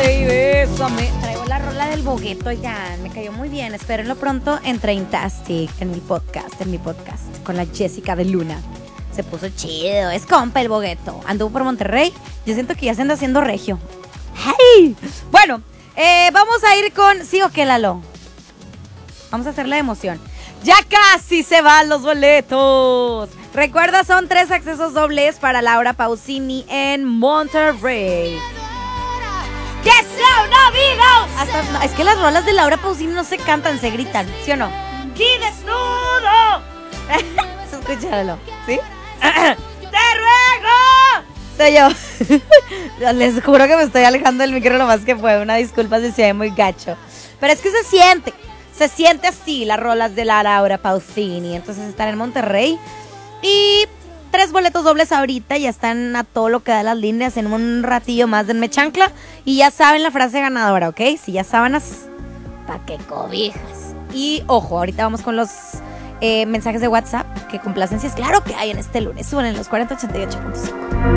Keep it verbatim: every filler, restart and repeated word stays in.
y bésame. Traigo la rola del bogueto, ya. Me cayó muy bien. Espérenlo pronto en Traintastic, en mi podcast, en mi podcast, con la Jessica de Luna. Se puso chido. Es compa el bogueto. Anduvo por Monterrey. Yo siento que ya se anda haciendo regio. ¡Hey! Bueno, eh, vamos a ir con... ¿Sí o qué, Lalo? Vamos a hacer la emoción. Ya casi se van los boletos. Recuerda, son tres accesos dobles para Laura Pausini en Monterrey. ¡Que sea un amigo! Hasta, no, es que las rolas de Laura Pausini no se cantan, se gritan, ¿sí o no? ¡Y desnudo! Escúchalo, ¿sí? ¡Te ruego! Soy yo. Les juro que me estoy alejando del micro lo más que puedo. Una disculpa si se ve muy gacho. Pero es que se siente. Se siente así las rolas de la Laura Pausini. Entonces están en Monterrey. Y tres boletos dobles ahorita. Ya están a todo lo que da las líneas. En un ratillo más denme chancla. Y ya saben la frase ganadora, ¿ok? Si ya sábanas, pa' que cobijas. Y ojo, ahorita vamos con los eh, mensajes de WhatsApp. Que complacencias, claro que hay en este lunes. Suben en los cuarenta ochenta y ocho punto cinco.